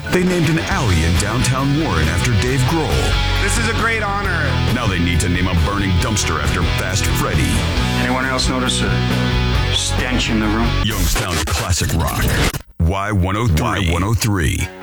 They named an alley in downtown Warren after Dave Grohl. This is a great honor. Now they need to name a burning dumpster after Fast Freddy. Anyone else notice a stench in the room? Youngstown's classic rock. Y103.